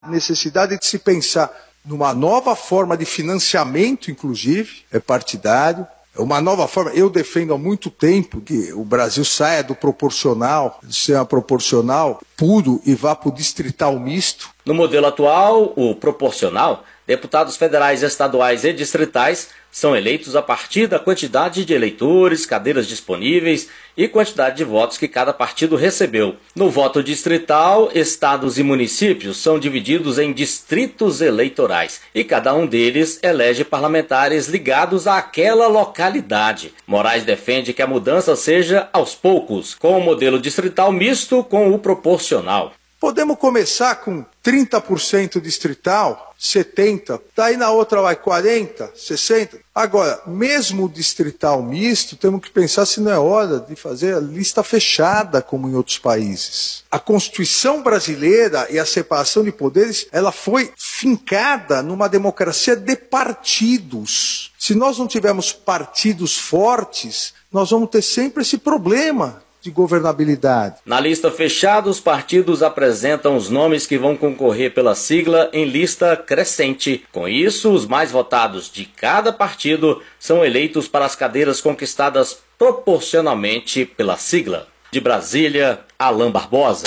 Necessidade de se pensar numa nova forma de financiamento, inclusive, partidário. Uma nova forma, eu defendo há muito tempo que o Brasil saia do proporcional, do sistema proporcional puro e vá para o distrital misto. No modelo atual, o proporcional, deputados federais, estaduais e distritais são eleitos a partir da quantidade de eleitores, cadeiras disponíveis e quantidade de votos que cada partido recebeu. No voto distrital, estados e municípios são divididos em distritos eleitorais e cada um deles elege parlamentares ligados àquela localidade. Moraes defende que a mudança seja aos poucos, com o modelo distrital misto com o proporcional. Podemos começar com 30% distrital, 70%, daí na outra vai 40%, 60%. Agora, mesmo o distrital misto, temos que pensar se não é hora de fazer a lista fechada, como em outros países. A Constituição brasileira e a separação de poderes, ela foi fincada numa democracia de partidos. Se nós não tivermos partidos fortes, nós vamos ter sempre esse problema de governabilidade. Na lista fechada, os partidos apresentam os nomes que vão concorrer pela sigla em lista crescente. Com isso, os mais votados de cada partido são eleitos para as cadeiras conquistadas proporcionalmente pela sigla. De Brasília, Alain Barbosa.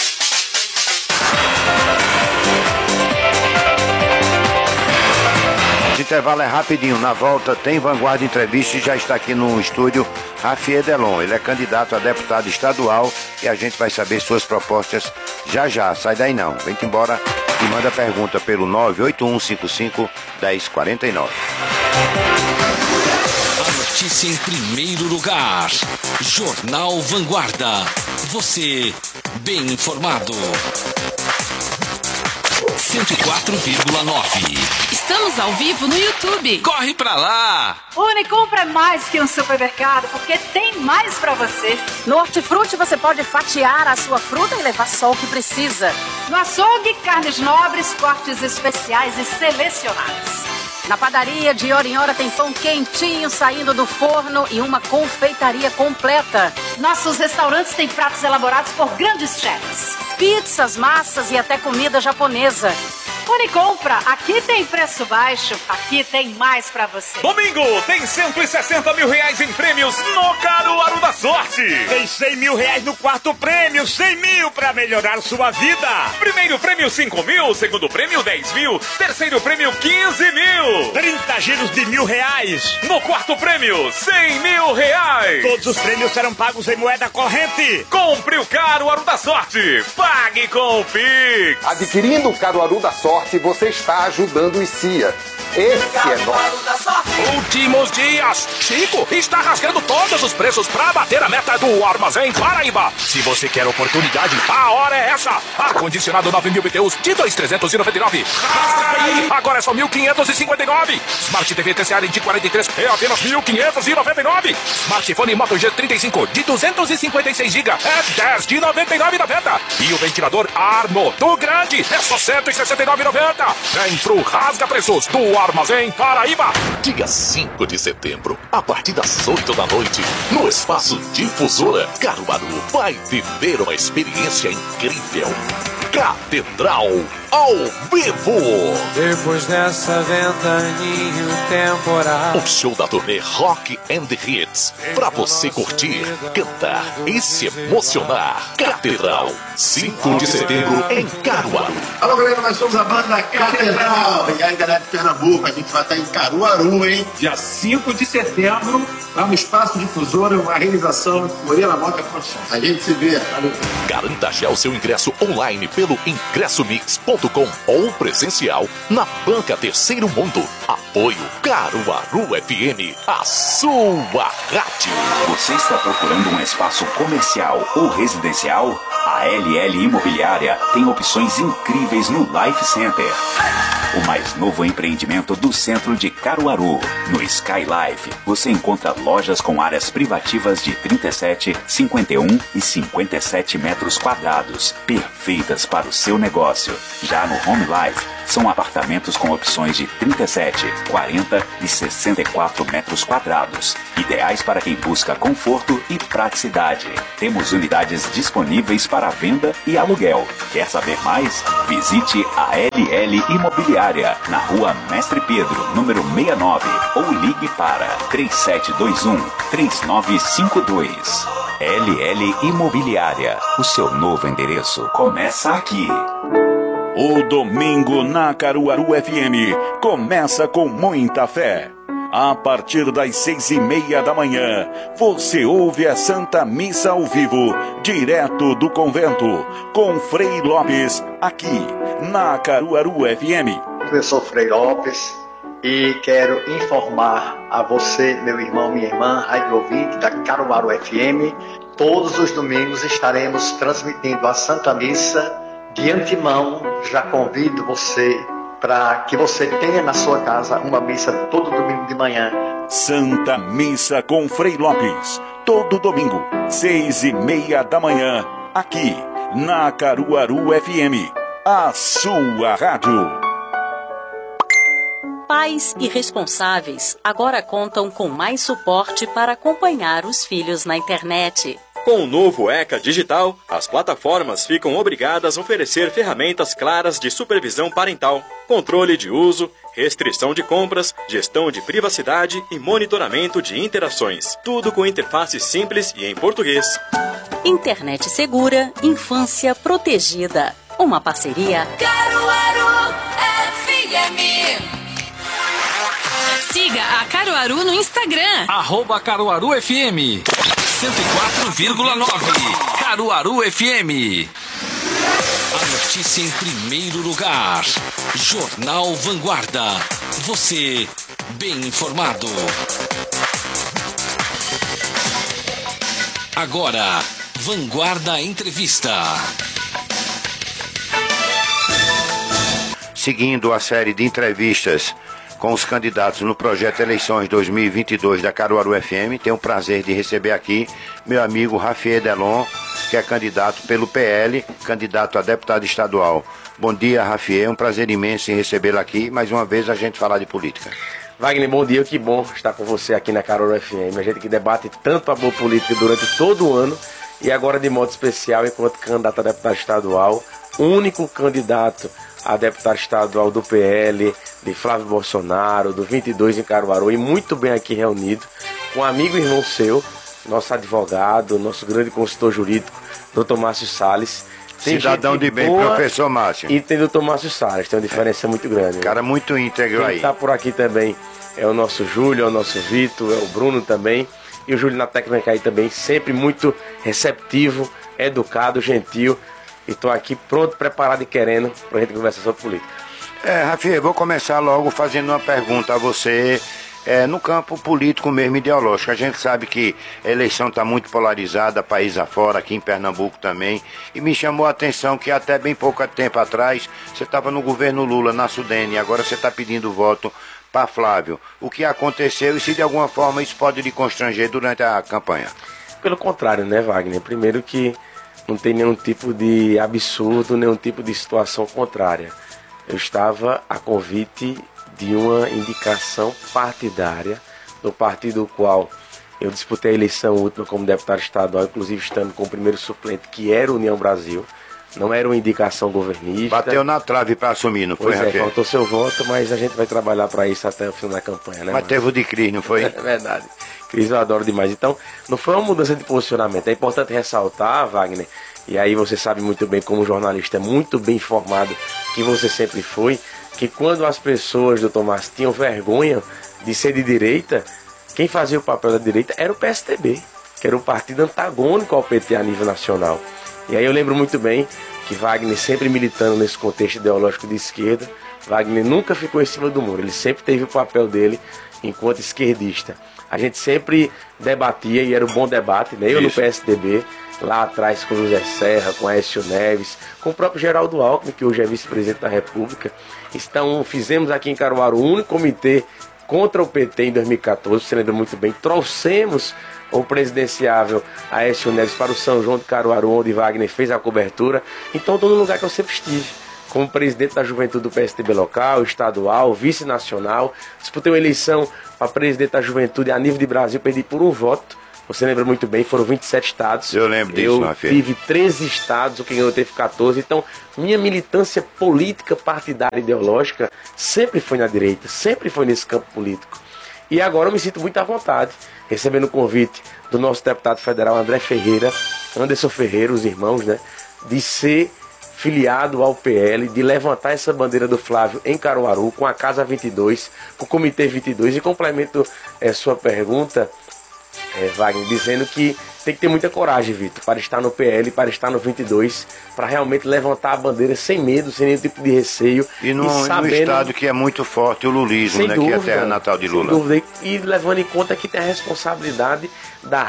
O intervalo é rapidinho. Na volta tem Vanguarda Entrevista e já está aqui no estúdio Rafi Edelon. Ele é candidato a deputado estadual e a gente vai saber suas propostas já. Sai daí não. Vem-te embora e manda pergunta pelo 98155-1049. A notícia em primeiro lugar. Jornal Vanguarda. Você bem informado. 104,9. Estamos ao vivo no YouTube. Corre pra lá! Unicompra é mais que um supermercado, porque tem mais pra você. No Hortifruti você pode fatiar a sua fruta e levar só o que precisa. No açougue, carnes nobres, cortes especiais e selecionados. Na padaria, de hora em hora tem pão quentinho saindo do forno e uma confeitaria completa. Nossos restaurantes têm pratos elaborados por grandes chefs. Pizzas, massas e até comida japonesa. Unicompra, aqui tem preço baixo, aqui tem mais pra você. Domingo tem 160 mil reais em prêmios no Caruaru da Sorte. Tem 100 mil reais no quarto prêmio, 100 mil pra melhorar sua vida. Primeiro prêmio 5 mil, segundo prêmio 10 mil, terceiro prêmio 15 mil. 30 giros de R$1.000. No quarto prêmio 100 mil reais. Todos os prêmios serão pagos em moeda corrente. Compre o Caruaru da Sorte, pague com o Pix. Adquirindo o Caruaru da Sorte, você está ajudando o ICIA. Esse é nosso. Últimos dias. Chico está rasgando todos os preços para bater a meta do Armazém Paraíba. Se você quer oportunidade, a hora é essa. Ar-condicionado 9.000 BTUs de 2.399. Agora é só 1.559. Smart TV TCL de 43 é apenas 1.599. Smartphone Moto G35 de 256 GB é 10 de 99,90. E o ventilador Arno do Grande é só 169,90. Vem pro Rasga Preços do Armazém Paraíba. Dia 5 de setembro, a partir das 8 da noite, no Espaço Difusora, Caruaru vai viver uma experiência incrível. Catedral ao vivo. Depois dessa ventaninho temporal, um show da turnê Rock and Hits pra você curtir, cantar e se emocionar. Catedral, 5 de setembro em Caruaru. Alô galera, nós somos a banda Catedral. E aí galera de Pernambuco, a gente vai estar em Caruaru, hein? Dia 5 de setembro, lá no Espaço Difusora, uma realização Moreira Mota Produções. A gente se vê. Valeu. Garanta já o seu ingresso online pelo ingressomix.com ou presencial na Banca Terceiro Mundo. Apoio Caruaru FM, a sua rádio. Você está procurando um espaço comercial ou residencial? A LL Imobiliária tem opções incríveis no Life Center, o mais novo empreendimento do centro de Caruaru. No Sky Life, você encontra lojas com áreas privativas de 37, 51 e 57 metros quadrados, perfeitas para o seu negócio. Já no Home Life, São apartamentos com opções de 37, 40 e 64 metros quadrados, ideais para quem busca conforto e praticidade. Temos unidades disponíveis para venda e aluguel. Quer saber mais? Visite a LL Imobiliária, na Rua Mestre Pedro, número 69, ou ligue para 3721-3952. LL Imobiliária, o seu novo endereço começa aqui. O Domingo na Caruaru FM começa com muita fé. A partir das 6:30 da manhã, você ouve a Santa Missa ao vivo, direto do convento, com Frei Lopes, aqui na Caruaru FM. Eu sou Frei Lopes e quero informar a você, meu irmão, minha irmã, rádio ouvinte da Caruaru FM. Todos os domingos estaremos transmitindo a Santa Missa. De antemão, já convido você para que você tenha na sua casa uma missa todo domingo de manhã. Santa Missa com Frei Lopes, todo domingo, 6:30 da manhã, aqui na Caruaru FM, a sua rádio. Pais e responsáveis agora contam com mais suporte para acompanhar os filhos na internet. Com o novo ECA Digital, as plataformas ficam obrigadas a oferecer ferramentas claras de supervisão parental, controle de uso, restrição de compras, gestão de privacidade e monitoramento de interações. Tudo com interface simples e em português. Internet segura, infância protegida. Uma parceria Caruaru FM. Siga a Caruaru no Instagram. @CaruaruFM 104,9. Caruaru FM. A notícia em primeiro lugar. Jornal Vanguarda. Você bem informado. Agora, Vanguarda Entrevista. Seguindo a série de entrevistas com os candidatos no projeto Eleições 2022 da Caruaru FM, tenho o prazer de receber aqui meu amigo Rafier Delon, que é candidato pelo PL, candidato a deputado estadual. Bom dia, Rafier, é um prazer imenso em recebê-lo aqui, mais uma vez a gente falar de política. Wagner, bom dia, que bom estar com você aqui na Caruaru FM, a gente que debate tanto a boa política durante todo o ano e agora de modo especial enquanto candidato a deputado estadual, único candidato a deputado estadual do PL, de Flávio Bolsonaro, do 22 em Caruaru, e muito bem aqui reunido, com um amigo e irmão seu, nosso advogado, nosso grande consultor jurídico, Dr. Márcio Salles. Cidadão de bem, professor Márcio. E tem o Dr. Márcio Salles, tem uma diferença muito grande. Cara muito íntegro aí. Quem está por aqui também é o nosso Júlio, é o nosso Vitor, é o Bruno também, e o Júlio na técnica aí também, sempre muito receptivo, educado, gentil. E estou aqui pronto, preparado e querendo para a gente conversar sobre política. Rafier, vou começar logo fazendo uma pergunta a você, no campo político mesmo, ideológico. A gente sabe que a eleição está muito polarizada, país afora, aqui em Pernambuco também, e me chamou a atenção que até bem pouco tempo atrás você estava no governo Lula, na Sudene, e agora você está pedindo voto para Flávio. O que aconteceu e se de alguma forma isso pode lhe constranger durante a campanha? Pelo contrário, né, Wagner? Primeiro que não tem nenhum tipo de absurdo, nenhum tipo de situação contrária. Eu estava a convite de uma indicação partidária do partido do qual eu disputei a eleição última como deputado estadual, inclusive estando com o primeiro suplente, que era a União Brasil. Não era uma indicação governista. Bateu na trave para assumir, não foi, Rafael? Faltou seu voto, mas a gente vai trabalhar para isso até o final da campanha, né? Mas teve o de Cris, não foi? É verdade. Cris eu adoro demais. Então, não foi uma mudança de posicionamento. É importante ressaltar, Wagner, e aí você sabe muito bem, como jornalista muito bem informado, que você sempre foi, que quando as pessoas, doutor Márcio, tinham vergonha de ser de direita, quem fazia o papel da direita era o PSDB, que era um partido antagônico ao PT a nível nacional. E aí eu lembro muito bem que Wagner, sempre militando nesse contexto ideológico de esquerda, Wagner nunca ficou em cima do muro, ele sempre teve o papel dele enquanto esquerdista. A gente sempre debatia, e era um bom debate, né? Eu no PSDB, lá atrás com o José Serra, com Aécio Neves, com o próprio Geraldo Alckmin, que hoje é vice-presidente da República. Então, fizemos aqui em Caruaru o único comitê contra o PT em 2014, você lembra muito bem, trouxemos o presidenciável Aécio Neves para o São João de Caruaru, onde Wagner fez a cobertura. Então, estou no lugar que eu sempre estive. como presidente da juventude do PSDB local, estadual, vice-nacional. Disputei uma eleição para presidente da juventude a nível de Brasil, perdi por um voto. Você lembra muito bem, foram 27 estados. Eu lembro disso, Eu tive 13 estados, o que ganhou teve 14. Então, minha militância política, partidária, ideológica, sempre foi na direita, sempre foi nesse campo político. E agora eu me sinto muito à vontade, recebendo o convite do nosso deputado federal André Ferreira, Anderson Ferreira, os irmãos, né, de ser filiado ao PL, de levantar essa bandeira do Flávio em Caruaru, com a Casa 22, com o Comitê 22. E complemento sua pergunta, Wagner, dizendo que tem que ter muita coragem, Vitor, para estar no PL, para estar no 22, para realmente levantar a bandeira sem medo, sem nenhum tipo de receio. E no estado que é muito forte o lulismo, né, que é a terra natal de Lula. Sem dúvida, e levando em conta que tem a responsabilidade da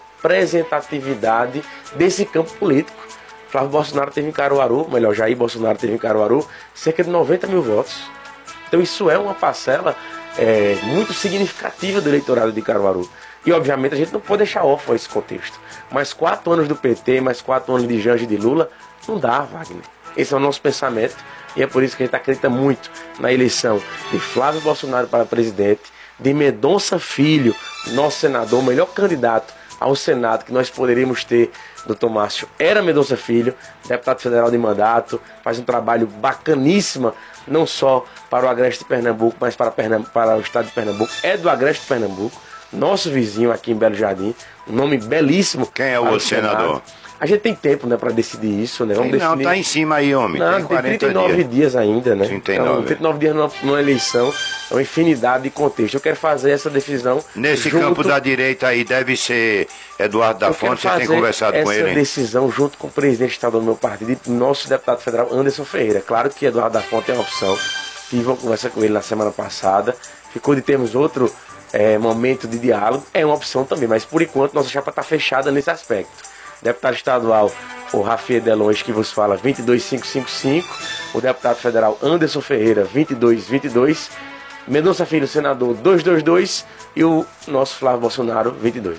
representatividade desse campo político. Flávio Bolsonaro teve em Caruaru, melhor, Jair Bolsonaro teve em Caruaru, cerca de 90 mil votos. Então isso é uma parcela muito significativa do eleitorado de Caruaru. E obviamente a gente não pode deixar órfão esse contexto. Mais 4 anos do PT, mais 4 anos de Janja e de Lula, não dá, Wagner. Esse é o nosso pensamento e é por isso que a gente acredita muito na eleição de Flávio Bolsonaro para presidente, de Mendonça Filho, nosso senador, o melhor candidato ao Senado que nós poderíamos ter, doutor Márcio, era Mendonça Filho, deputado federal de mandato, faz um trabalho bacaníssimo, não só para o Agreste de Pernambuco, mas para o estado de Pernambuco, é do Agreste de Pernambuco, nosso vizinho aqui em Belo Jardim, um nome belíssimo. Quem é o outro senador? A gente tem tempo, né, para decidir isso, né? Vamos definir. Não, tá em cima aí, homem. Não, tem 39 dias ainda, né? 39. Então, 39 dias numa eleição, é uma infinidade de contexto. Eu quero fazer essa decisão. Nesse campo da direita aí deve ser Eduardo da Fonte, você tem conversado com ele? Essa decisão junto com o presidente estadual do meu partido e nosso deputado federal Anderson Ferreira. Claro que Eduardo da Fonte é uma opção. Tive uma conversa com ele na semana passada. Ficou de termos outro momento de diálogo. É uma opção também, mas por enquanto nossa chapa está fechada nesse aspecto. Deputado estadual, o Rafael Delões, que vos fala, 22555. O deputado federal Anderson Ferreira, 2222. Mendonça Filho, senador, 222. E o nosso Flávio Bolsonaro, 22.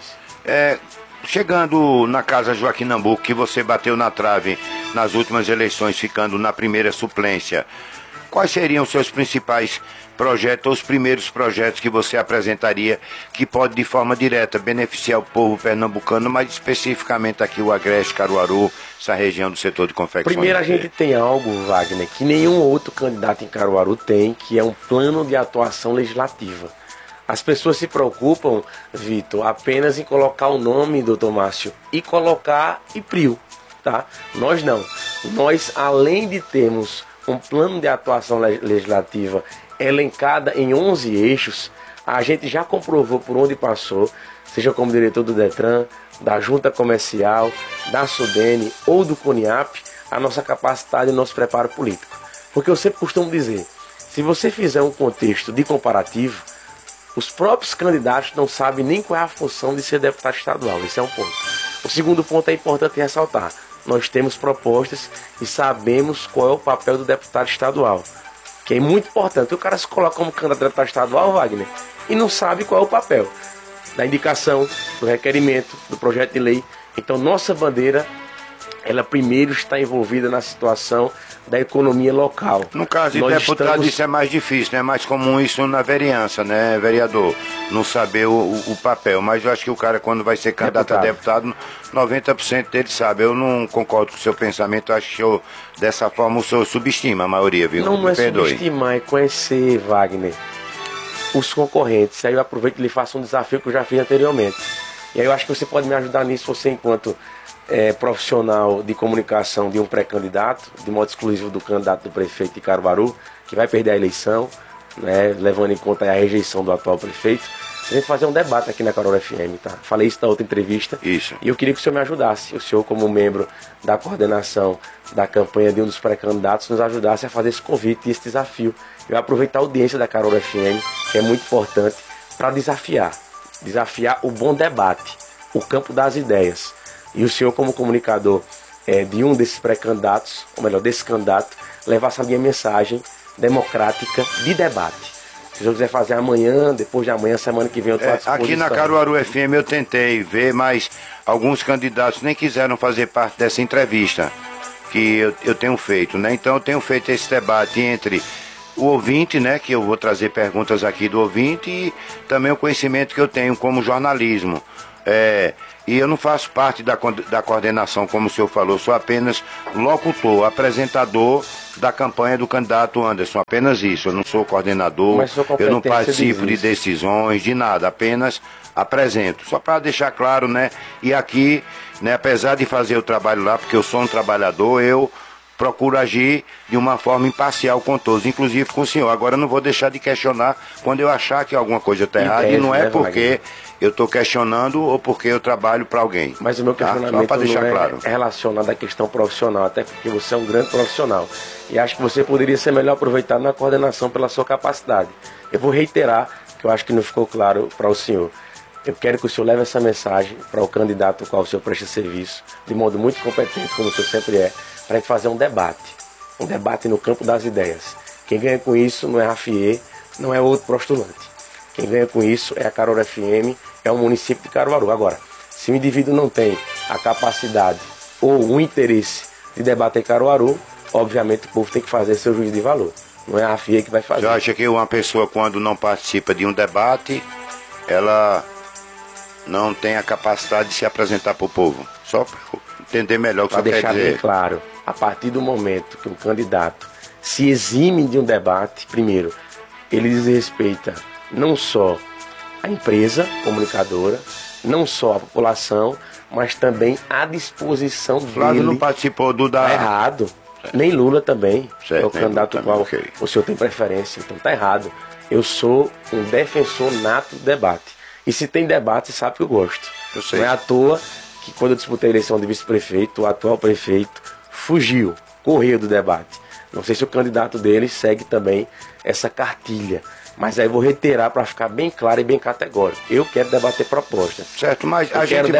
Chegando na casa Joaquim Nabuco, que você bateu na trave nas últimas eleições, ficando na primeira suplência, quais seriam os seus principais projetos, ou os primeiros projetos que você apresentaria, que pode de forma direta beneficiar o povo pernambucano, mas especificamente aqui o Agreste, Caruaru, essa região do setor de confecções? Primeiro, a gente tem algo, Wagner, que nenhum outro candidato em Caruaru tem, que é um plano de atuação legislativa. As pessoas se preocupam, Vitor, apenas em colocar o nome, doutor Márcio, e colocar IPRIU, tá? Nós não. Nós, além de termos um plano de atuação legislativa elencada em 11 eixos, a gente já comprovou por onde passou, seja como diretor do Detran, da Junta Comercial, da Sudene ou do CONIAP, a nossa capacidade e o nosso preparo político. Porque eu sempre costumo dizer, se você fizer um contexto de comparativo, os próprios candidatos não sabem nem qual é a função de ser deputado estadual. Esse é um ponto. O segundo ponto é importante ressaltar. Nós temos propostas e sabemos qual é o papel do deputado estadual, que é muito importante. O cara se coloca como candidato a deputado estadual, Wagner, e não sabe qual é o papel da indicação, do requerimento, do projeto de lei. Então nossa bandeira, ela primeiro está envolvida na situação da economia local. No caso de deputado isso é mais difícil, né? É mais comum isso na vereança, né, vereador? Não saber o papel. Mas eu acho que o cara, quando vai ser candidato a deputado, 90% dele sabe. Eu não concordo com o seu pensamento, eu acho que dessa forma o senhor subestima a maioria, viu? Não é subestimar, é conhecer, Wagner, os concorrentes. Aí eu aproveito e lhe faço um desafio que eu já fiz anteriormente. E aí eu acho que você pode me ajudar nisso, você enquanto profissional de comunicação de um pré-candidato, de modo exclusivo do candidato do prefeito de Caruaru, que vai perder a eleição, né, levando em conta a rejeição do atual prefeito. A gente fazer um debate aqui na Caruaru FM, tá? Falei isso na outra entrevista. Isso. E eu queria que o senhor me ajudasse, o senhor como membro da coordenação da campanha de um dos pré-candidatos, nos ajudasse a fazer esse convite e esse desafio. Eu aproveitar a audiência da Caruaru FM, que é muito importante, para desafiar o bom debate, o campo das ideias. E o senhor, como comunicador de um desses pré-candidatos, ou melhor, desse candidato, levar essa minha mensagem democrática de debate. Se o senhor quiser fazer amanhã, depois de amanhã, semana que vem, eu estou à disposição. Aqui na Caruaru FM eu tentei ver, mas alguns candidatos nem quiseram fazer parte dessa entrevista. que eu tenho feito, né? Então eu tenho feito esse debate entre o ouvinte, né? Que eu vou trazer perguntas aqui do ouvinte e também o conhecimento que eu tenho como jornalismo. E eu não faço parte da coordenação, como o senhor falou, sou apenas locutor, apresentador da campanha do candidato Anderson, apenas isso. Eu não sou coordenador, eu não participo de decisões, de nada, apenas apresento. Só para deixar claro, né? E aqui, né, apesar de fazer o trabalho lá, porque eu sou um trabalhador, eu procuro agir de uma forma imparcial com todos, inclusive com o senhor. Agora eu não vou deixar de questionar quando eu achar que alguma coisa está errada, e não é porque eu estou questionando ou porque eu trabalho para alguém. Mas o meu questionamento só para deixar claro, é relacionado à questão profissional, até porque você é um grande profissional. E acho que você poderia ser melhor aproveitado na coordenação pela sua capacidade. Eu vou reiterar, que eu acho que não ficou claro para o senhor. Eu quero que o senhor leve essa mensagem para o candidato ao qual o senhor presta serviço, de modo muito competente, como o senhor sempre é, para a gente fazer um debate no campo das ideias. Quem ganha com isso não é Rafier, não é outro postulante. Quem ganha com isso é a Caruaru FM, é o município de Caruaru. Agora, se o indivíduo não tem a capacidade ou o interesse de debater Caruaru, obviamente o povo tem que fazer seu juízo de valor. Não é a Rafier que vai fazer. Você acha que uma pessoa, quando não participa de um debate, ela não tem a capacidade de se apresentar para o povo? Só para entender melhor o que você quer dizer. Para deixar bem claro, a partir do momento que um candidato se exime de um debate, primeiro, ele desrespeita não só a empresa comunicadora, não só a população, mas também a disposição dele. Flávio não participou do da... Tá errado. Certo. Nem Lula também. Certo, é o candidato qual o senhor tem preferência, então tá errado. Eu sou um defensor nato do debate. E se tem debate, você sabe que eu gosto. Eu sei. Não é à toa que quando eu disputei a eleição de vice-prefeito, o atual prefeito fugiu, correu do debate. Não sei se o candidato dele segue também essa cartilha. Mas aí eu vou reiterar para ficar bem claro e bem categórico. Eu quero debater propostas. Certo, mas a gente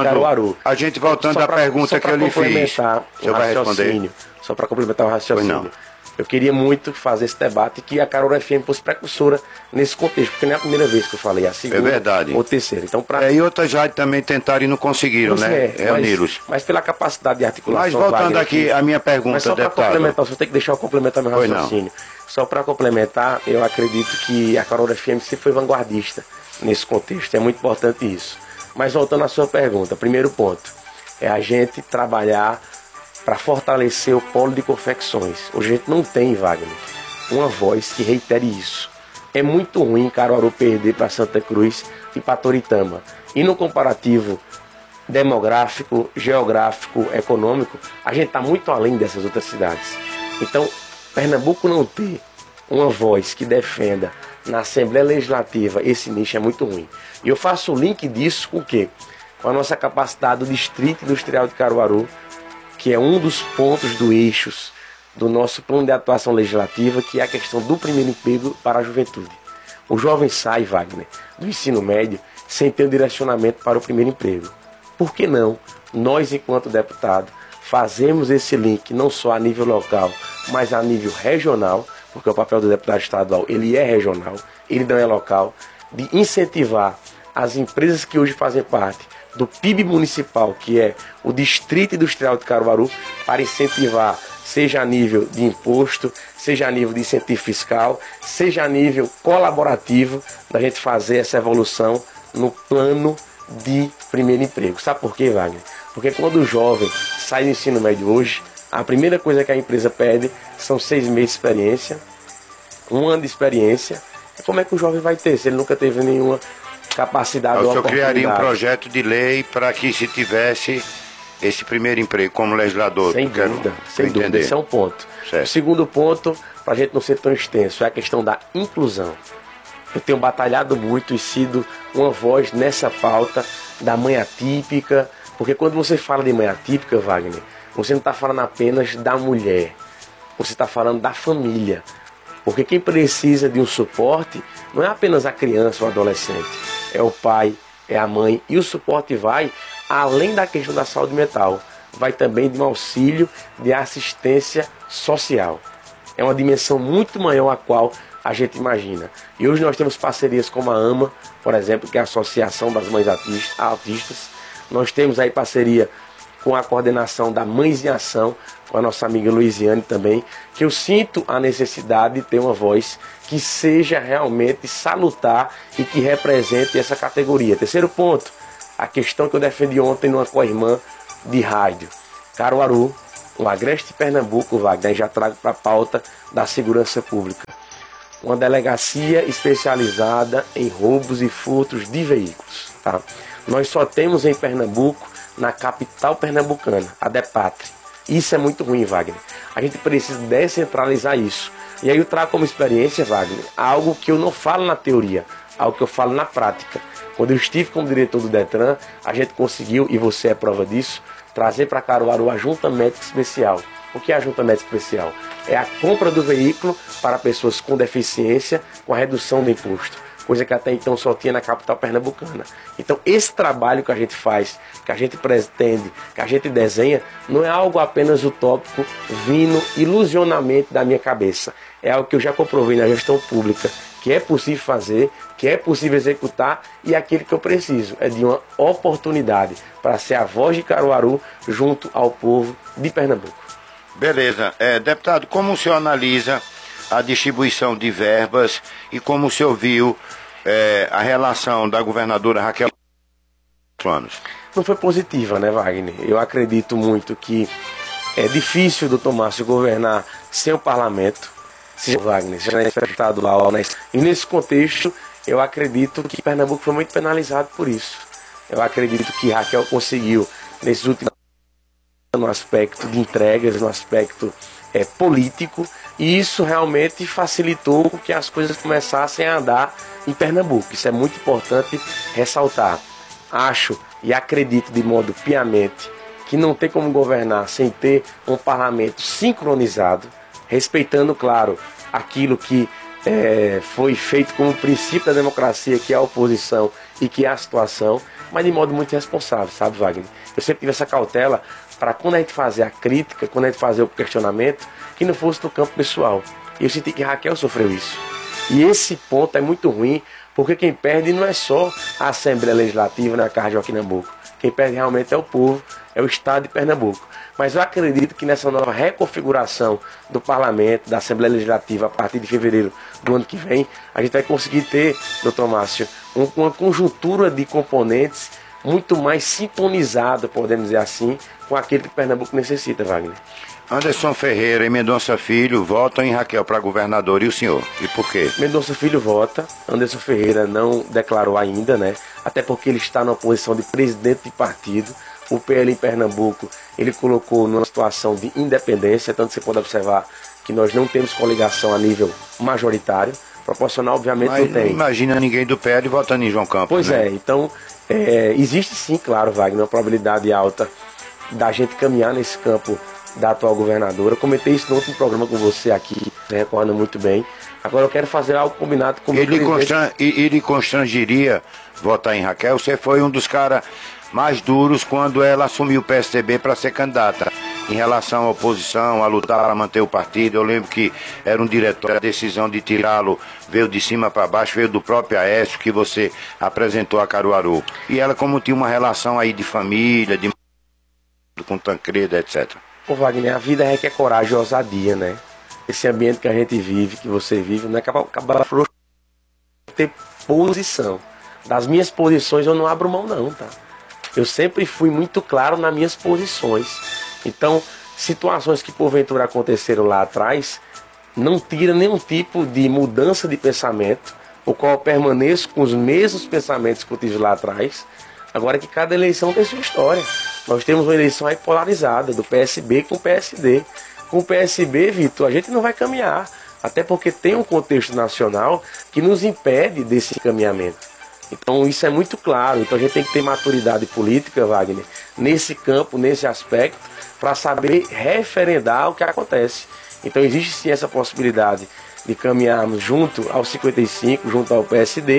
voltando à pergunta que eu lhe fiz. Você vai responder? Só para complementar o raciocínio. Eu queria muito fazer esse debate que a Caruaru FM fosse precursora nesse contexto, porque não é a primeira vez que eu falei, é a segunda ou terceira. Então, e outras já também tentaram e não conseguiram, né? Mas pela capacidade de articulação... Mas voltando aqui a minha pergunta, mas só para complementar, você tem que deixar eu complementar meu raciocínio. Só para complementar, eu acredito que a Caruaru FM sempre foi vanguardista nesse contexto, é muito importante isso. Mas voltando à sua pergunta, primeiro ponto, é a gente trabalhar para fortalecer o polo de confecções. Hoje a gente não tem, Wagner, uma voz que reitere isso. É muito ruim Caruaru perder para Santa Cruz e para Toritama. E no comparativo demográfico, geográfico, econômico, a gente está muito além dessas outras cidades. Então, Pernambuco não ter uma voz que defenda na Assembleia Legislativa esse nicho é muito ruim. E eu faço o link disso com o quê? Com a nossa capacidade do Distrito Industrial de Caruaru, que é um dos pontos do eixos do nosso plano de atuação legislativa, que é a questão do primeiro emprego para a juventude. O jovem sai, Wagner, do ensino médio sem ter um direcionamento para o primeiro emprego. Por que não nós, enquanto deputado, fazemos esse link não só a nível local, mas a nível regional, porque o papel do deputado estadual ele é regional, ele não é local, de incentivar as empresas que hoje fazem parte do PIB municipal, que é o Distrito Industrial de Caruaru, para incentivar, seja a nível de imposto, seja a nível de incentivo fiscal, seja a nível colaborativo, da gente fazer essa evolução no plano de primeiro emprego. Sabe por quê, Wagner? Porque quando o jovem sai do ensino médio hoje, a primeira coisa que a empresa pede são 6 meses de experiência, 1 ano de experiência. Como é que o jovem vai ter, se ele nunca teve nenhuma capacidade ou oportunidade? Eu criaria um projeto de lei para que se tivesse esse primeiro emprego como legislador. Sem dúvida, esse é um ponto. Certo. O segundo ponto, para a gente não ser tão extenso, é a questão da inclusão. Eu tenho batalhado muito e sido uma voz nessa pauta da mãe atípica, porque quando você fala de mãe atípica, Wagner, você não está falando apenas da mulher, você está falando da família. Porque quem precisa de um suporte não é apenas a criança ou o adolescente, é o pai, é a mãe, e o suporte vai além da questão da saúde mental, vai também de um auxílio de assistência social. É uma dimensão muito maior a qual a gente imagina. E hoje nós temos parcerias como a AMA, por exemplo, que é a Associação das Mães Autistas. Nós temos aí parceria com a coordenação da Mães em Ação, com a nossa amiga Luiziane também, que eu sinto a necessidade de ter uma voz que seja realmente salutar e que represente essa categoria. Terceiro ponto, a questão que eu defendi ontem numa co-irmã de rádio. Caruaru, o Agreste Pernambuco, Wagner, já trago para a pauta da segurança pública. Uma delegacia especializada em roubos e furtos de veículos. Tá? Nós só temos em Pernambuco, na capital pernambucana, a DEPATRE. Isso é muito ruim, Wagner. A gente precisa descentralizar isso. E aí eu trago como experiência, Wagner, algo que eu não falo na teoria, algo que eu falo na prática. Quando eu estive como diretor do Detran, a gente conseguiu, e você é prova disso, trazer para Caruaru a Junta Médica Especial. O que é a Junta Médica Especial? É a compra do veículo para pessoas com deficiência, com a redução do imposto. Coisa que até então só tinha na capital pernambucana. Então esse trabalho que a gente faz, que a gente pretende, que a gente desenha, não é algo apenas utópico, vindo ilusionamente da minha cabeça. É algo que eu já comprovei na gestão pública, que é possível fazer, que é possível executar, e aquilo que eu preciso é de uma oportunidade para ser a voz de Caruaru junto ao povo de Pernambuco. Beleza. Deputado, como o senhor analisa a distribuição de verbas e como o senhor viu a relação da governadora Raquel anos? Não foi positiva, né, Wagner? Eu acredito muito que é difícil, doutor Márcio, governar sem o parlamento, seja Wagner, seja estadual, né? E nesse contexto, eu acredito que Pernambuco foi muito penalizado por isso. Eu acredito que Raquel conseguiu, nesses últimos anos, no aspecto de entregas, no aspecto político, e isso realmente facilitou que as coisas começassem a andar em Pernambuco. Isso é muito importante ressaltar. Acho e acredito de modo piamente que não tem como governar sem ter um parlamento sincronizado, respeitando, claro, aquilo que foi feito como princípio da democracia, que é a oposição e que é a situação, mas de modo muito responsável, sabe, Wagner? Eu sempre tive essa cautela para quando a gente fazer a crítica, quando a gente fazer o questionamento, que não fosse no campo pessoal. E eu senti que Raquel sofreu isso. E esse ponto é muito ruim, porque quem perde não é só a Assembleia Legislativa na Casa de Joaquim Nabuco. Quem perde realmente é o povo, é o Estado de Pernambuco. Mas eu acredito que nessa nova reconfiguração do Parlamento, da Assembleia Legislativa, a partir de fevereiro do ano que vem, a gente vai conseguir ter, doutor Márcio, uma conjuntura de componentes muito mais sintonizada, podemos dizer assim, com aquilo que Pernambuco necessita, Wagner. Anderson Ferreira e Mendonça Filho votam em Raquel para governador, e o senhor? E por quê? Mendonça Filho vota, Anderson Ferreira não declarou ainda, né? Até porque ele está na posição de presidente de partido. O PL em Pernambuco, ele colocou numa situação de independência, tanto você pode observar que nós não temos coligação a nível majoritário, proporcional obviamente mas não tem. Imagina ninguém do PL votando em João Campos. Pois né? Então existe sim, claro, Wagner, uma probabilidade alta da gente caminhar nesse campo da atual governadora. Eu comentei isso no último programa com você aqui, você recorda muito bem. Agora eu quero fazer algo combinado com o Ele constrangeria votar em Raquel? Você foi um dos caras mais duros quando ela assumiu o PSDB para ser candidata. Em relação à oposição, a lutar para manter o partido, eu lembro que era um diretório, a decisão de tirá-lo veio de cima para baixo, veio do próprio Aécio, que você apresentou a Caruaru. E ela, como tinha uma relação aí de família, com Tancredo, etc. Ô Wagner, a vida requer coragem e ousadia, né? Esse ambiente que a gente vive, que você vive, não é capaz de ter posição. Das minhas posições eu não abro mão não, tá? Eu sempre fui muito claro nas minhas posições. Então, situações que porventura aconteceram lá atrás, não tira nenhum tipo de mudança de pensamento, o qual eu permaneço com os mesmos pensamentos que eu tive lá atrás. Agora que cada eleição tem sua história. Nós temos uma eleição aí polarizada, do PSB com o PSD. Com o PSB, Vitor, a gente não vai caminhar. Até porque tem um contexto nacional que nos impede desse encaminhamento. Então isso é muito claro. Então a gente tem que ter maturidade política, Wagner, nesse campo, nesse aspecto, para saber referendar o que acontece. Então existe sim essa possibilidade de caminharmos junto ao 55, junto ao PSD,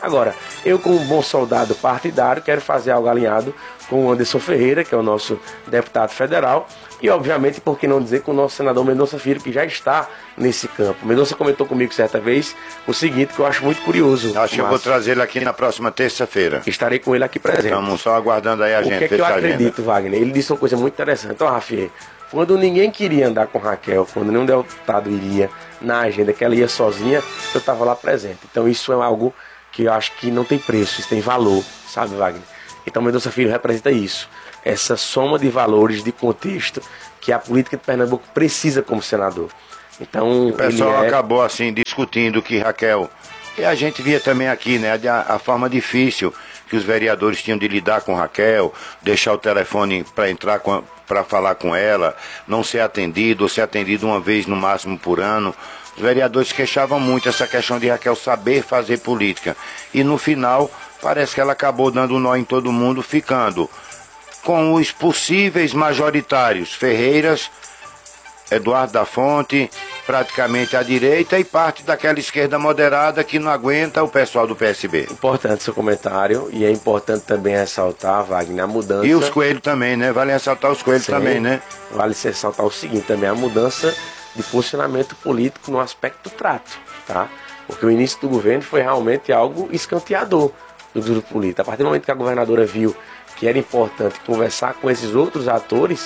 Agora, eu como bom soldado partidário, quero fazer algo alinhado com o Anderson Ferreira, que é o nosso deputado federal, e obviamente, por que não dizer, com o nosso senador Mendonça Filho, que já está nesse campo. Mendonça comentou comigo certa vez o seguinte, que eu acho muito curioso. Acho que eu vou trazer ele aqui na próxima terça-feira. Estarei com ele aqui presente. Estamos só aguardando aí a gente. O que é que eu acredito, Wagner? Ele disse uma coisa muito interessante. Então, Rafael, quando ninguém queria andar com Raquel, quando nenhum deputado iria na agenda, que ela ia sozinha, eu estava lá presente. Então isso é algo que eu acho que não tem preço, isso tem valor, sabe, Wagner? Então Mendonça Filho representa isso, essa soma de valores, de contexto, que a política de Pernambuco precisa como senador. Então, o pessoal acabou assim discutindo que Raquel, e a gente via também aqui, né, a forma difícil que os vereadores tinham de lidar com Raquel, deixar o telefone para entrar para falar com ela, não ser atendido, ou ser atendido uma vez no máximo por ano. Os vereadores queixavam muito essa questão de Raquel saber fazer política. E no final, parece que ela acabou dando um nó em todo mundo, ficando com os possíveis majoritários, Ferreiras, Eduardo da Fonte, praticamente à direita, e parte daquela esquerda moderada que não aguenta o pessoal do PSB. Importante seu comentário, e é importante também ressaltar, Wagner, a mudança... E os coelhos também, né? Vale ressaltar os coelhos também, né? Vale ressaltar o seguinte também, a mudança de posicionamento político no aspecto do trato, tá? Porque o início do governo foi realmente algo escanteador do grupo político. A partir do momento que a governadora viu que era importante conversar com esses outros atores,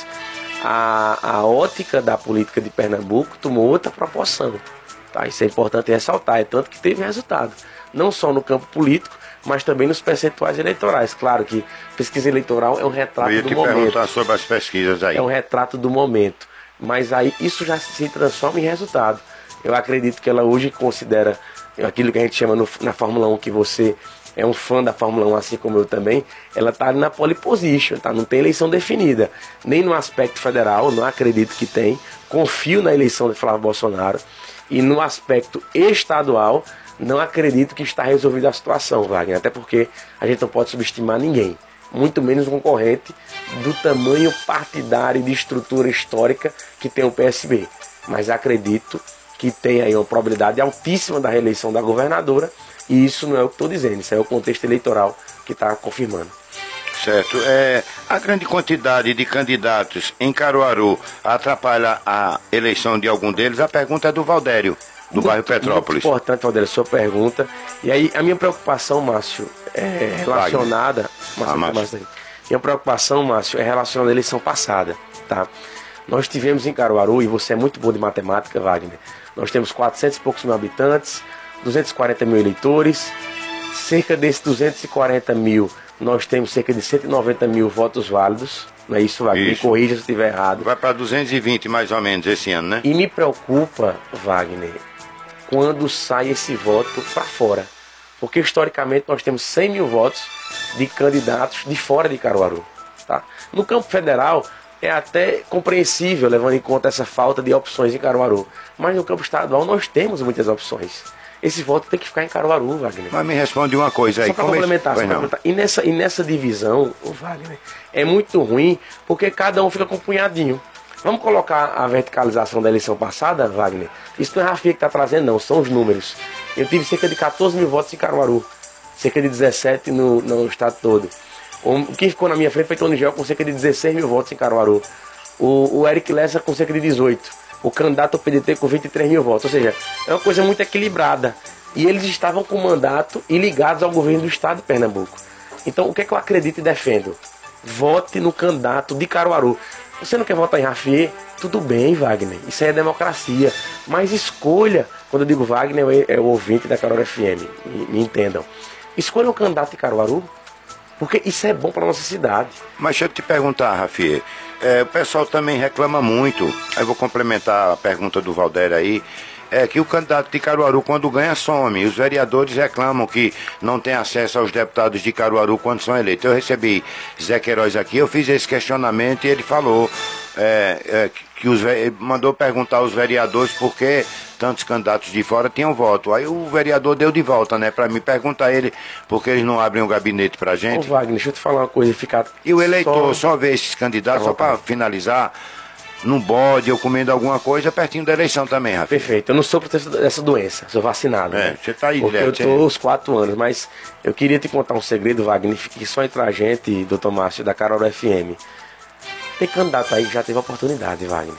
a ótica da política de Pernambuco tomou outra proporção. Tá? Isso é importante ressaltar, é tanto que teve resultado. Não só no campo político, mas também nos percentuais eleitorais. Claro que pesquisa eleitoral é um retrato do momento. Eu ia te perguntar sobre as pesquisas aí. É um retrato do momento. Mas aí isso já se transforma em resultado. Eu acredito que ela hoje considera aquilo que a gente chama na Fórmula 1, que você é um fã da Fórmula 1, assim como eu também, ela está na pole position, tá? Não tem eleição definida, nem no aspecto federal, não acredito que tem, confio na eleição de Flávio Bolsonaro, e no aspecto estadual, não acredito que está resolvida a situação, Wagner, até porque a gente não pode subestimar ninguém, muito menos um concorrente do tamanho partidário e de estrutura histórica que tem o PSB, mas acredito que tem aí uma probabilidade altíssima da reeleição da governadora. E isso não é o que estou dizendo, isso é o contexto eleitoral que está confirmando. Certo. A grande quantidade de candidatos em Caruaru atrapalha a eleição de algum deles? A pergunta é do Valdério, do bairro Petrópolis. Muito importante, Valdério, a sua pergunta. E aí, a minha preocupação, Márcio, é relacionada... Minha preocupação, Márcio, é relacionada à eleição passada, tá? Nós tivemos em Caruaru, e você é muito bom de matemática, Wagner, nós temos 400 e poucos mil habitantes, 240 mil eleitores, cerca desses 240 mil, nós temos cerca de 190 mil votos válidos, não é isso, Wagner? Me corrija se eu estiver errado. Vai para 220 mais ou menos esse ano, né? E me preocupa, Wagner, quando sai esse voto para fora, porque historicamente nós temos 100 mil votos de candidatos de fora de Caruaru, tá? No campo federal é até compreensível, levando em conta essa falta de opções em Caruaru, mas no campo estadual nós temos muitas opções. Esse voto tem que ficar em Caruaru, Wagner. Mas me responde uma coisa aí. Só para complementar, E nessa divisão, Wagner, é muito ruim, porque cada um fica com um punhadinho. Vamos colocar a verticalização da eleição passada, Wagner? Isso não é a Rafinha que está trazendo, não, são os números. Eu tive cerca de 14 mil votos em Caruaru, cerca de 17 no estado todo. Quem ficou na minha frente foi Tony Gel com cerca de 16 mil votos em Caruaru. O Eric Lessa com cerca de 18. O candidato ao PDT com 23 mil votos. Ou seja, é uma coisa muito equilibrada. E eles estavam com mandato e ligados ao governo do estado de Pernambuco. Então, o que é que eu acredito e defendo? Vote no candidato de Caruaru. Você não quer votar em Rafier? Tudo bem, Wagner. Isso aí é democracia. Mas escolha, quando eu digo Wagner, é o ouvinte da Caruaru FM. Me entendam. Escolha um candidato de Caruaru, porque isso é bom para nossa cidade. Mas deixa eu te perguntar, Rafier. O pessoal também reclama muito. Aí vou complementar a pergunta do Valdério aí. Que o candidato de Caruaru, quando ganha, some. Os vereadores reclamam que não tem acesso aos deputados de Caruaru quando são eleitos. Eu recebi Zé Queiroz aqui, eu fiz esse questionamento e ele falou que mandou perguntar aos vereadores por que tantos candidatos de fora tinham voto. Aí o vereador deu de volta, né, para me perguntar ele por que eles não abrem um gabinete pra gente. Ô Wagner, deixa eu te falar uma coisa. E o eleitor só vê esses candidatos, só para finalizar, num bode ou comendo alguma coisa pertinho da eleição também, Rafa. Perfeito, eu não sou protetor dessa doença, sou vacinado. Né? Você tá aí, porque eu tô aos 4 anos, mas eu queria te contar um segredo, Wagner, que só entre a gente, doutor Márcio, da Caruaru FM. Tem candidato aí que já teve oportunidade, Wagner.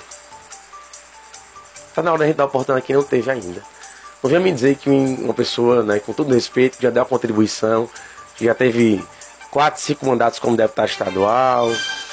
Tá na hora da gente dar oportunidade que não teve ainda. Não venha me dizer que uma pessoa, né, com todo respeito, que já deu a contribuição, que já teve 4, 5 mandatos como deputado estadual,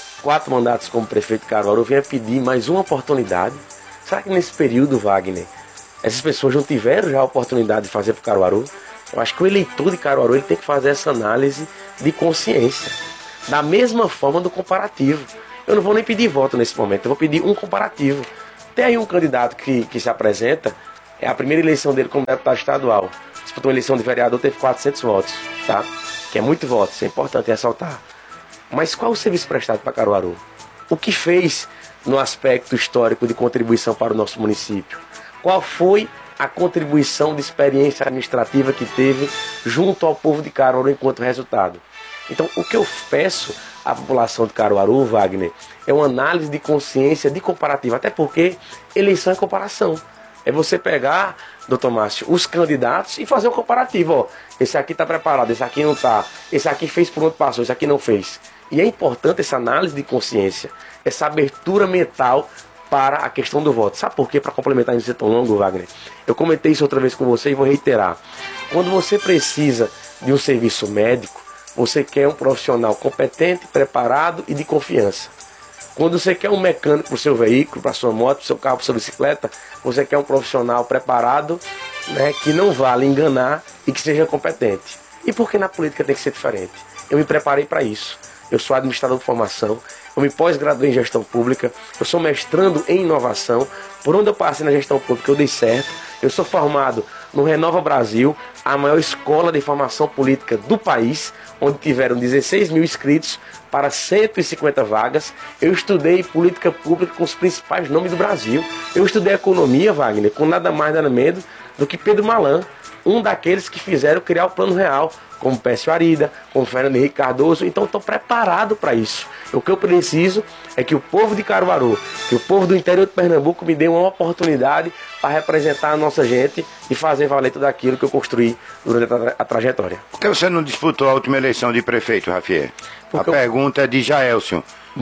4 mandatos como prefeito de Caruaru, venha pedir mais uma oportunidade. Será que nesse período, Wagner, essas pessoas não tiveram já a oportunidade de fazer para o Caruaru? Eu acho que o eleitor de Caruaru ele tem que fazer essa análise de consciência. Da mesma forma do comparativo. Eu não vou nem pedir voto nesse momento, eu vou pedir um comparativo. Tem aí um candidato que se apresenta, é a primeira eleição dele como deputado estadual. Disputou uma eleição de vereador, teve 400 votos, tá? Que é muito voto, isso é importante ressaltar. Mas qual o serviço prestado para Caruaru? O que fez no aspecto histórico de contribuição para o nosso município? Qual foi a contribuição de experiência administrativa que teve junto ao povo de Caruaru enquanto resultado? Então, o que eu peço à população de Caruaru, Wagner, é uma análise de consciência, de comparativo. Até porque eleição é comparação. É você pegar, doutor Márcio, os candidatos e fazer um comparativo. Ó, esse aqui está preparado, esse aqui não está. Esse aqui fez por onde passou, esse aqui não fez. E é importante essa análise de consciência, essa abertura mental para a questão do voto. Sabe por quê? Para complementar isso tão longo, Wagner. Eu comentei isso outra vez com você e vou reiterar. Quando você precisa de um serviço médico, você quer um profissional competente, preparado e de confiança. Quando você quer um mecânico para o seu veículo, para a sua moto, para o seu carro, para a sua bicicleta, você quer um profissional preparado, né, que não vá lhe enganar e que seja competente. E por que na política tem que ser diferente? Eu me preparei para isso. Eu sou administrador de formação, eu me pós-graduei em gestão pública, eu sou mestrando em inovação. Por onde eu passei na gestão pública eu dei certo. Eu sou formado no Renova Brasil, a maior escola de formação política do país, onde tiveram 16 mil inscritos para 150 vagas. Eu estudei política pública com os principais nomes do Brasil. Eu estudei economia, Wagner, com nada mais nada menos do que Pedro Malan, um daqueles que fizeram criar o Plano Real, como Pécio Arida, como Fernando Henrique Cardoso. Então estou preparado para isso. O que eu preciso é que o povo de Caruaru, que o povo do interior de Pernambuco me dê uma oportunidade para representar a nossa gente e fazer valer tudo aquilo que eu construí durante a trajetória. Por que você não disputou a última eleição de prefeito, Rafier? A pergunta é de Jaelson,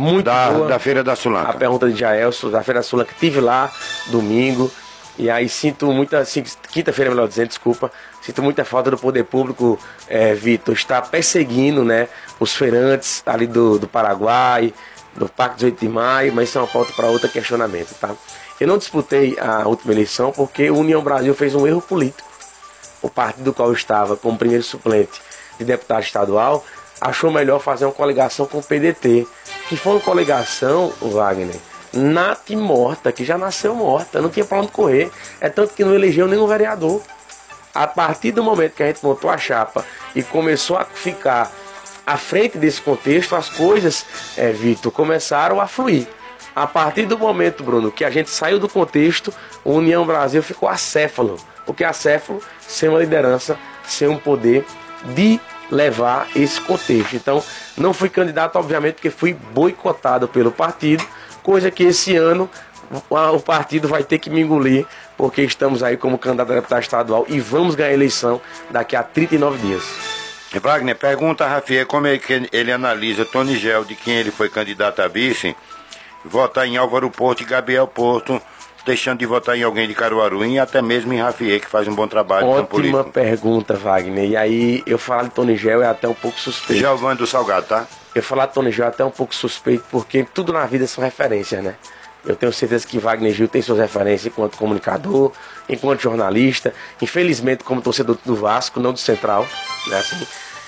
da Feira da Sulanca. A pergunta de Jaelson, da Feira da Sulanca, que estive lá domingo. E aí sinto muita, quinta-feira melhor dizendo, desculpa, sinto muita falta do poder público, Vitor, está perseguindo, né, os feirantes ali do Paraguai, do Parque 18 de Maio, mas isso é uma pauta para outro questionamento, tá? Eu não disputei a última eleição porque o União Brasil fez um erro político. O partido do qual eu estava como primeiro suplente de deputado estadual achou melhor fazer uma coligação com o PDT, que foi uma coligação, Wagner, nata e morta, que já nasceu morta, não tinha para onde correr. É tanto que não elegeu nenhum vereador. A partir do momento que a gente montou a chapa e começou a ficar à frente desse contexto, as coisas, Vitor, começaram a fluir. A partir do momento, Bruno, que a gente saiu do contexto, o União Brasil ficou acéfalo. O que é acéfalo? Sem uma liderança, sem um poder de levar esse contexto. Então, não fui candidato, obviamente, porque fui boicotado pelo partido, coisa que esse ano o partido vai ter que me engolir, porque estamos aí como candidato a deputado estadual e vamos ganhar a eleição daqui a 39 dias. Wagner, pergunta a Rafier como é que ele analisa Tony Gel, de quem ele foi candidato a vice, votar em Álvaro Porto e Gabriel Porto, deixando de votar em alguém de Caruaru e até mesmo em Rafier, que faz um bom trabalho. Ótima pergunta, Wagner. E aí, eu falar de Tony Gel é até um pouco suspeito. Giovanni do Salgado, tá? Eu falar de Tony Gel é até um pouco suspeito, porque tudo na vida são referências, né? Eu tenho certeza que Wagner Gil tem suas referências enquanto comunicador, enquanto jornalista, infelizmente como torcedor do Vasco, não do Central, né? Assim,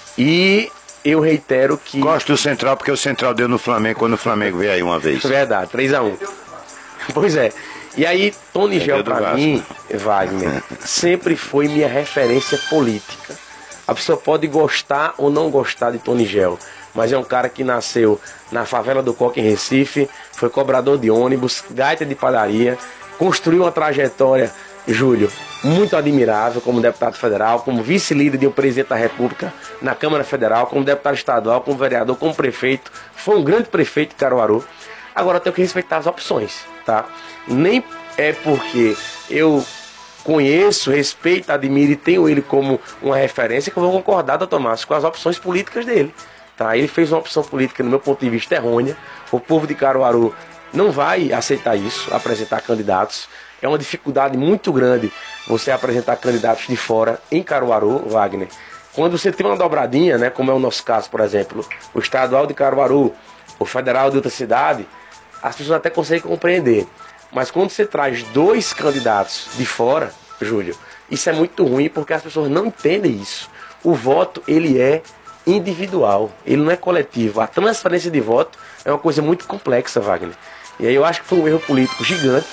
e eu reitero que... Gosto do Central porque o Central deu no Flamengo quando o Flamengo veio aí uma vez. Verdade, 3-1. Pois é. E aí, Tony Gel pra mim, Wagner, sempre foi minha referência política. A pessoa pode gostar ou não gostar de Tony Gel, mas é um cara que nasceu na favela do Coque em Recife, foi cobrador de ônibus, gaita de padaria, construiu uma trajetória, Júlio, muito admirável como deputado federal, como vice-líder de um presidente da República na Câmara Federal, como deputado estadual, como vereador, como prefeito. Foi um grande prefeito de Caruaru. Agora eu tenho que respeitar as opções, tá? Nem é porque eu conheço, respeito, admiro e tenho ele como uma referência que eu vou concordar, doutor Márcio, com as opções políticas dele. Tá? Ele fez uma opção política, no meu ponto de vista, errônea. O povo de Caruaru não vai aceitar isso, apresentar candidatos. É uma dificuldade muito grande você apresentar candidatos de fora em Caruaru, Wagner. Quando você tem uma dobradinha, né, como é o nosso caso, por exemplo, o estadual de Caruaru, o federal de outra cidade, as pessoas até conseguem compreender. Mas quando você traz 2 candidatos de fora, Júlio, isso é muito ruim porque as pessoas não entendem isso. O voto, ele é individual, ele não é coletivo. A transferência de voto é uma coisa muito complexa, Wagner. E aí eu acho que foi um erro político gigante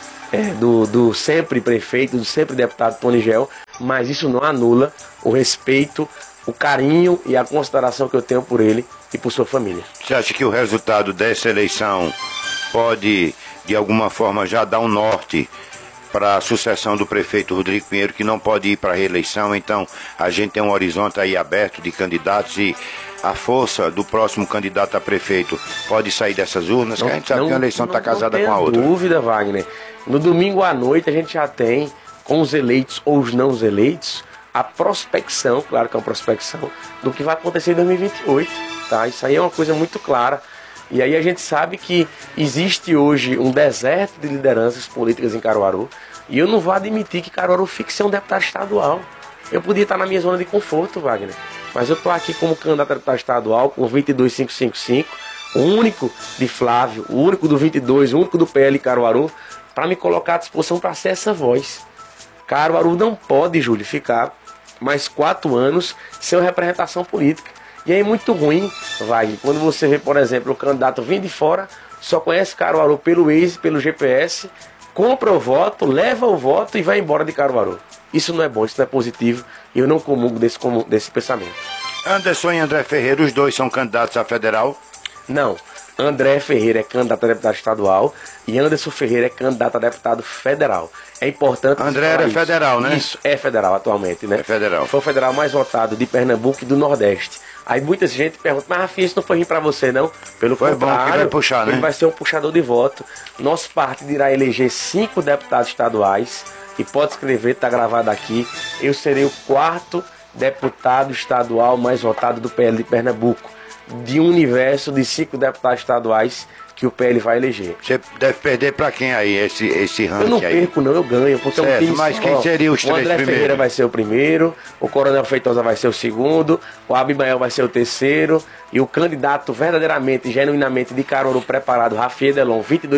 do sempre prefeito, do sempre deputado Tony Gel, mas isso não anula o respeito, o carinho e a consideração que eu tenho por ele e por sua família. Você acha que o resultado dessa eleição pode, de alguma forma, já dar um norte para a sucessão do prefeito Rodrigo Pinheiro, que não pode ir para a reeleição? Então a gente tem um horizonte aí aberto de candidatos e a força do próximo candidato a prefeito pode sair dessas urnas, que a gente sabe que a eleição está casada com a outra. Não tem dúvida, Wagner. No domingo à noite a gente já tem, com os eleitos ou os não eleitos, a prospecção, claro que é uma prospecção, do que vai acontecer em 2028. Tá? Isso aí é uma coisa muito clara. E aí a gente sabe que existe hoje um deserto de lideranças políticas em Caruaru. E eu não vou admitir que Caruaru fique sem um deputado estadual. Eu podia estar na minha zona de conforto, Wagner. Mas eu estou aqui como candidato a deputado estadual com 22555, o único de Flávio, o único do 22, o único do PL Caruaru, para me colocar à disposição para ser essa voz. Caruaru não pode, Júlio, ficar mais 4 anos sem uma representação política. E aí é muito ruim, Wagner, quando você vê, por exemplo, o candidato vindo de fora, só conhece Caruaru pelo Waze, pelo GPS, compra o voto, leva o voto e vai embora de Caruaru. Isso não é bom, isso não é positivo, e eu não comungo desse pensamento. Anderson e André Ferreira, os dois são candidatos a federal? Não. André Ferreira é candidato a deputado estadual e Anderson Ferreira é candidato a deputado federal. É importante... André era isso. Federal, né? Isso, é federal atualmente, né? É federal. Foi o federal mais votado de Pernambuco e do Nordeste. Aí muita gente pergunta, mas Rafinha, isso não foi ruim pra você, não? Pelo foi contrário, bom que vai puxar, né? Ele vai ser um puxador de voto. Nosso partido irá eleger 5 deputados estaduais. E pode escrever, está gravado aqui. Eu serei o 4º deputado estadual mais votado do PL de Pernambuco, de um universo de 5 deputados estaduais que o PL vai eleger. Você deve perder para quem aí, esse ranking? Eu não aí? perco não, eu ganho, porque certo, é um time mas só. quem seria os 3 primeiros? O André Ferreira vai ser o primeiro, o Coronel Feitosa vai ser o segundo, o Abimael vai ser o terceiro, e o candidato verdadeiramente, genuinamente de Caruaru preparado, Rafinha Delon,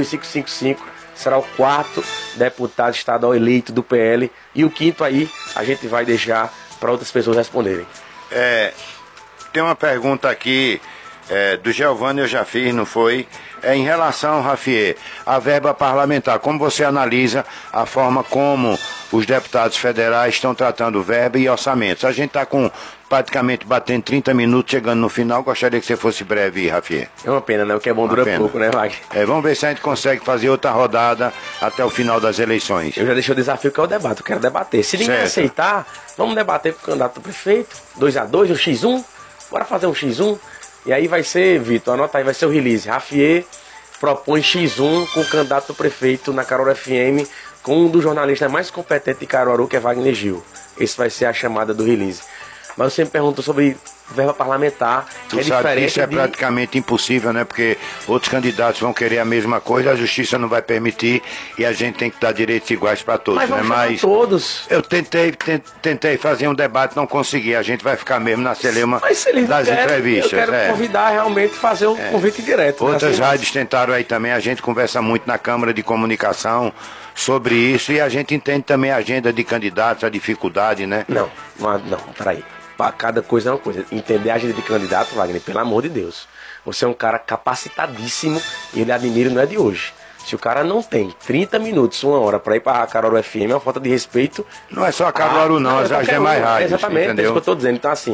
22555, será o 4º deputado estadual eleito do PL, e o 5º aí a gente vai deixar para outras pessoas responderem. Tem uma pergunta aqui do Giovanni, eu já fiz, não foi? Em relação, Rafier, à verba parlamentar, como você analisa a forma como os deputados federais estão tratando verba e orçamentos? A gente está com praticamente batendo 30 minutos, chegando no final. Gostaria que você fosse breve, Rafier. É uma pena, né? O que é bom dura pouco, né, Wagner? Vamos ver se a gente consegue fazer outra rodada até o final das eleições. Eu já deixei o desafio que é o debate, eu quero debater. Se ninguém aceitar, vamos debater com o candidato a prefeito, 2-2, um X1, bora fazer um X1. E aí vai ser, Vitor, anota aí, vai ser o release. Rafier propõe X1 com o candidato a prefeito na Caruaru FM, com um dos jornalistas mais competentes de Caruaru, que é Wagner Gil. Esse vai ser a chamada do release. Mas você me perguntou sobre verba parlamentar. Tu sabe que isso é praticamente impossível, né? Porque outros candidatos vão querer a mesma coisa, a justiça não vai permitir e a gente tem que dar direitos iguais para todos, né? Mas todos. Eu tentei fazer um debate, não consegui. A gente vai ficar mesmo na celeuma das entrevistas. Eu quero convidar realmente fazer o convite direto. Outras rádios tentaram aí também, a gente conversa muito na Câmara de Comunicação sobre isso e a gente entende também a agenda de candidatos, a dificuldade, né? Não, peraí. Para cada coisa é uma coisa. Entender a agenda de candidato, Wagner, pelo amor de Deus. Você é um cara capacitadíssimo e ele admira, não é de hoje. Se o cara não tem 30 minutos, 1 hora para ir para a Caruaru FM, é uma falta de respeito. Não é só a Caruaru, não, as é mais rádios. Exatamente, é isso que eu estou dizendo. Então, assim,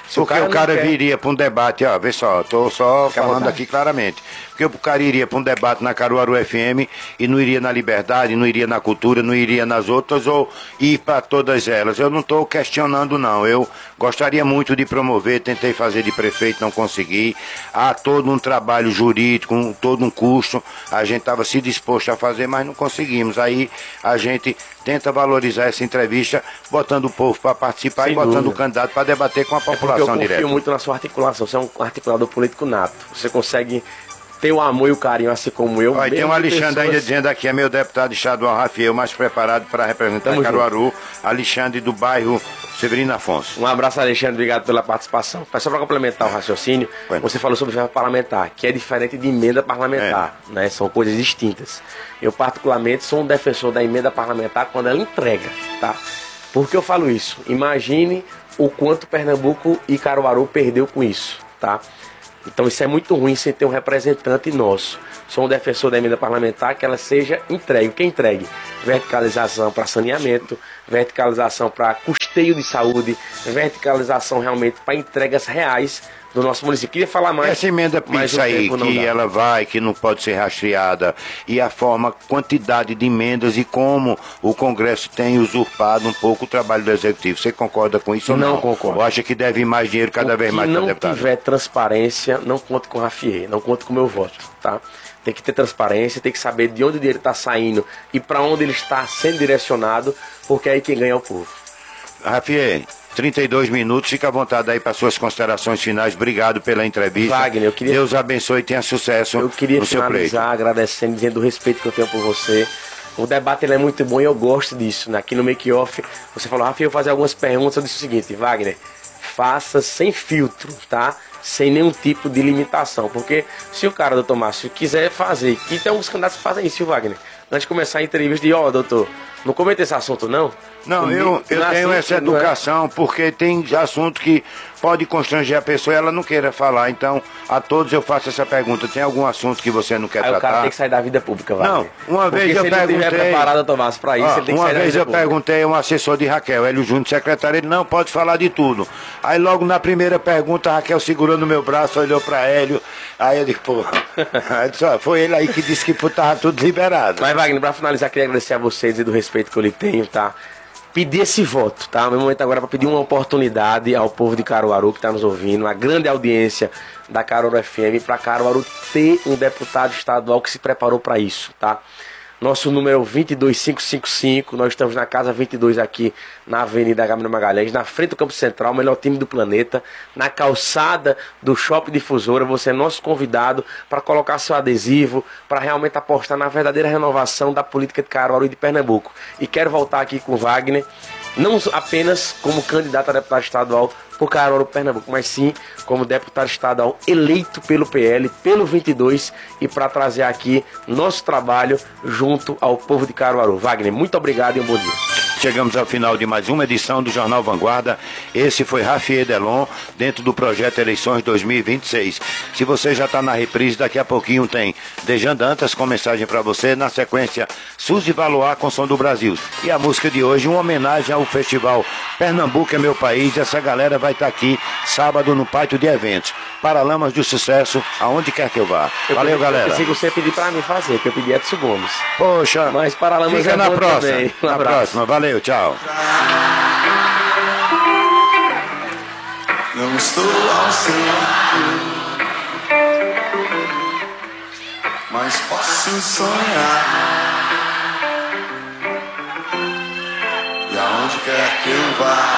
Porque o cara viria para um debate, ó, vê só, tô só falando aqui claramente. Porque o cara iria para um debate na Caruaru FM e não iria na Liberdade, não iria na Cultura, não iria nas outras, ou ir para todas elas. Eu não estou questionando, não. Eu gostaria muito de promover, tentei fazer de prefeito, não consegui. Há todo um trabalho jurídico, todo um custo. A gente estava se disposto a fazer, mas não conseguimos. Aí a gente tenta valorizar essa entrevista, botando o povo para participar. Sem e botando dúvida. O candidato para debater com a população direta. Eu confio muito na sua articulação. Você é um articulador político nato. Você consegue ter o amor e o carinho, assim como eu. Olha, tem um Alexandre ainda dizendo aqui, é meu deputado estadual Rafael, mais preparado para representar Caruaru. Alexandre do bairro Severino Afonso. Um abraço, Alexandre, obrigado pela participação. Mas só para complementar o raciocínio, você falou sobre verba parlamentar, que é diferente de emenda parlamentar, né? São coisas distintas. Eu, particularmente, sou um defensor da emenda parlamentar quando ela entrega, tá? Por que eu falo isso? Imagine o quanto Pernambuco e Caruaru perdeu com isso, tá? Então isso é muito ruim sem ter um representante nosso. Sou um defensor da emenda parlamentar que ela seja entregue. O que entregue? Verticalização para saneamento, verticalização para custeio de saúde, verticalização realmente para entregas reais do nosso município. Queria falar mais. Essa emenda PIX aí, que ela vai, que não pode ser rastreada, e a forma, quantidade de emendas e como o Congresso tem usurpado um pouco o trabalho do Executivo. Você concorda com isso ou não? Não concordo. Ou acha que deve ir mais dinheiro cada vez mais para deputado? Se não tiver transparência, não conte com o Rafael, não conte com o meu voto, tá? Tem que ter transparência, tem que saber de onde o dinheiro está saindo e para onde ele está sendo direcionado, porque aí quem ganha é o povo. Rafael, 32 minutos, fica à vontade aí para suas considerações finais. Obrigado pela entrevista. Wagner, eu queria... Deus abençoe e tenha sucesso no seu pleito. Eu queria finalizar agradecendo, dizendo o respeito que eu tenho por você. O debate ele é muito bom e eu gosto disso, né? Aqui no Make-Off, você falou, Rafael, eu vou fazer algumas perguntas. Eu disse o seguinte, Wagner, faça sem filtro, tá? Sem nenhum tipo de limitação. Porque se o cara, doutor Márcio, quiser fazer, e tem alguns candidatos que fazem isso, Wagner. Antes de começar a entrevista, de doutor, não comenta esse assunto, não? Não, eu tenho essa educação, porque tem assunto que pode constranger a pessoa e ela não queira falar. Então, a todos eu faço essa pergunta. Tem algum assunto que você não quer tratar? O cara tem que sair da vida pública, Wagner. Não, uma vez eu perguntei... Se ele estiver preparado, Tomás, para isso, ele tem que sair da vida pública. Uma vez eu perguntei a um assessor de Raquel, Hélio Júnior, secretário, ele não pode falar de tudo. Aí logo na primeira pergunta, a Raquel segurando o meu braço, olhou para Hélio, aí eu disse, porra, foi ele aí que disse que estava tudo liberado. Mas, Wagner, para finalizar, queria agradecer a vocês e do respeito que eu lhe tenho, tá? Pedir esse voto, tá? Meu momento agora é para pedir uma oportunidade ao povo de Caruaru que está nos ouvindo, a grande audiência da Caruaru FM, para Caruaru ter um deputado estadual que se preparou para isso, tá? Nosso número é 22555, nós estamos na casa 22 aqui na Avenida Gabriel Magalhães, na frente do Campo Central, o melhor time do planeta, na calçada do Shopping Difusora. Você é nosso convidado para colocar seu adesivo, para realmente apostar na verdadeira renovação da política de Caruaru e de Pernambuco. E quero voltar aqui com o Wagner, não apenas como candidato a deputado estadual por Caruaru, Pernambuco, mas sim como deputado estadual eleito pelo PL, pelo 22, e para trazer aqui nosso trabalho junto ao povo de Caruaru. Wagner, muito obrigado e um bom dia. Chegamos ao final de mais uma edição do Jornal Vanguarda. Esse foi Rafael Delon, dentro do projeto Eleições 2026. Se você já está na reprise, daqui a pouquinho tem Dejan Dantas com mensagem para você. Na sequência, Suzy Valois com Som do Brasil. E a música de hoje, uma homenagem ao festival Pernambuco é Meu País. Essa galera vai estar aqui sábado no Pátio de Eventos. Paralamas do Sucesso, aonde quer que eu vá. Valeu, galera. Eu pensei que você pedir para mim fazer, que eu pedi Edson Gomes. Poxa, mas Paralamas fica é na bom próxima. Também. Na próxima, valeu, tchau. Não estou ao seu lado, mas posso sonhar. E aonde quer que eu vá,